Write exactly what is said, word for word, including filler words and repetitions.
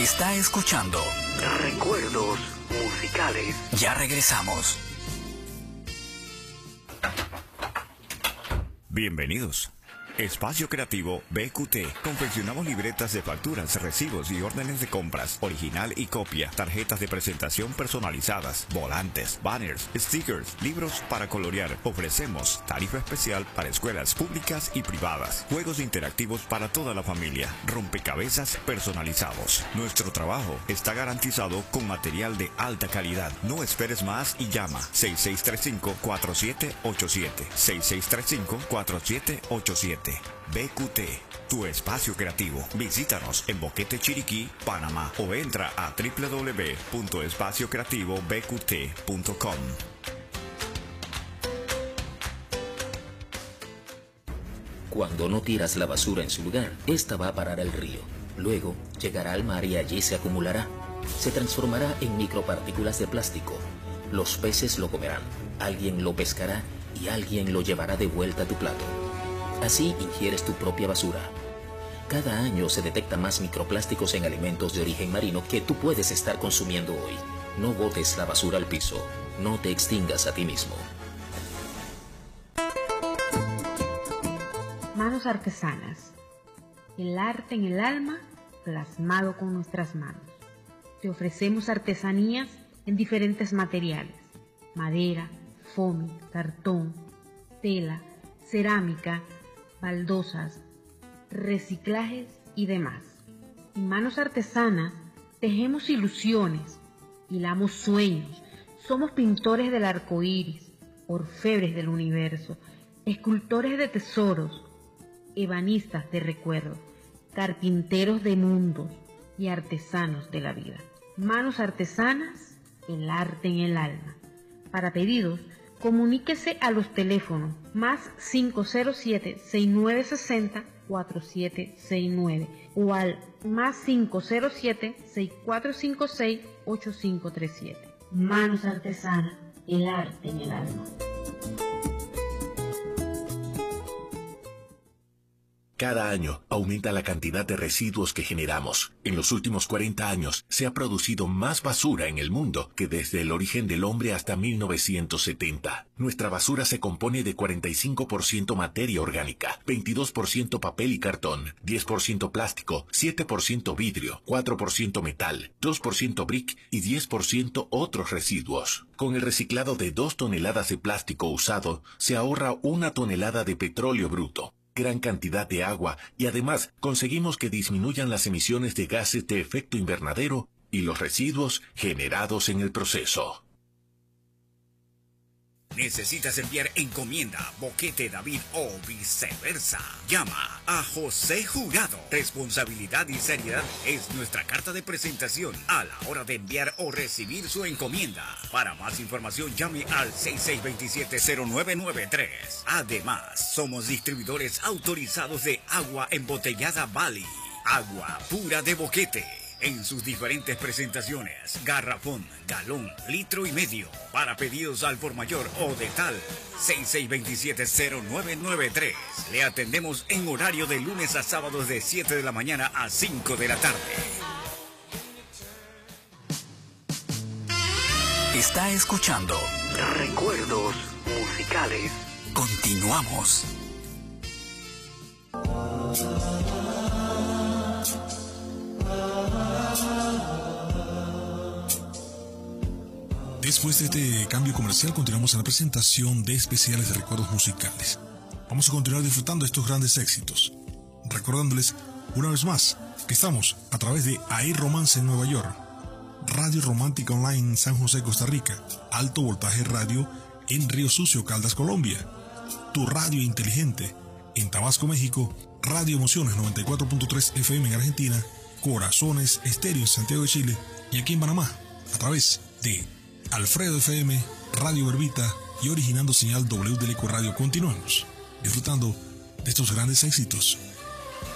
Está escuchando Recuerdos Musicales. Ya regresamos. Bienvenidos. Espacio Creativo B Q T. Confeccionamos libretas de facturas, recibos y órdenes de compras, original y copia, tarjetas de presentación personalizadas, volantes, banners, stickers, libros para colorear. Ofrecemos tarifa especial para escuelas públicas y privadas, juegos interactivos para toda la familia, rompecabezas personalizados. Nuestro trabajo está garantizado con material de alta calidad. No esperes más y llama seis seis tres cinco, cuatro siete ocho siete, seis seis tres cinco, cuatro siete ocho siete. B Q T, tu espacio creativo. Visítanos en Boquete, Chiriquí, Panamá, o entra a doble u doble u doble u punto espacio creativo b q t punto com. Cuando no tiras la basura en su lugar, esta va a parar al río. Luego, llegará al mar y allí se acumulará. Se transformará en micropartículas de plástico. Los peces lo comerán, alguien lo pescará y alguien lo llevará de vuelta a tu plato. Así ingieres tu propia basura. Cada año se detectan más microplásticos en alimentos de origen marino que tú puedes estar consumiendo hoy. No botes la basura al piso. No te extingas a ti mismo. Manos artesanas. El arte en el alma plasmado con nuestras manos. Te ofrecemos artesanías en diferentes materiales: madera, foamy, cartón, tela, cerámica, baldosas, reciclajes y demás. En Manos Artesanas tejemos ilusiones, hilamos sueños, somos pintores del arco iris, orfebres del universo, escultores de tesoros, ebanistas de recuerdos, carpinteros de mundos y artesanos de la vida. Manos Artesanas, el arte en el alma. Para pedidos, comuníquese a los teléfonos más cinco cero siete, seis nueve seis cero, cuatro siete seis nueve o al más cinco cero siete, seis cuatro cinco seis, ocho cinco tres siete. Manos Artesanas, el arte en el alma. Cada año aumenta la cantidad de residuos que generamos. En los últimos cuarenta años se ha producido más basura en el mundo que desde el origen del hombre hasta mil novecientos setenta. Nuestra basura se compone de cuarenta y cinco por ciento materia orgánica, veintidós por ciento papel y cartón, diez por ciento plástico, siete por ciento vidrio, cuatro por ciento metal, dos por ciento brick y diez por ciento otros residuos. Con el reciclado de dos toneladas de plástico usado, se ahorra una tonelada de petróleo bruto, gran cantidad de agua y además conseguimos que disminuyan las emisiones de gases de efecto invernadero y los residuos generados en el proceso. ¿Necesitas enviar encomienda, Boquete, David o viceversa? Llama a José Jurado. Responsabilidad y seriedad es nuestra carta de presentación a la hora de enviar o recibir su encomienda. Para más información llame al seis seis dos siete, cero nueve nueve tres. Además, somos distribuidores autorizados de agua embotellada Bali. Agua pura de Boquete. En sus diferentes presentaciones, garrafón, galón, litro y medio. Para pedidos al por mayor o de tal, seis seis dos siete, cero nueve nueve tres. Le atendemos en horario de lunes a sábados de siete de la mañana a cinco de la tarde. Está escuchando Recuerdos Musicales. Continuamos. Después de este cambio comercial, continuamos en la presentación de especiales de recuerdos musicales. Vamos a continuar disfrutando de estos grandes éxitos, recordándoles una vez más que estamos a través de Air Romance en Nueva York, Radio Romántica Online en San José, Costa Rica, Alto Voltaje Radio en Río Sucio, Caldas, Colombia, Tu Radio Inteligente en Tabasco, México, Radio Emociones noventa y cuatro punto tres F M en Argentina, Corazones Estéreo en Santiago de Chile y aquí en Panamá a través de Alfredo F M, Radio Verbita y originando señal W del Eco Radio. Continuamos disfrutando de estos grandes éxitos.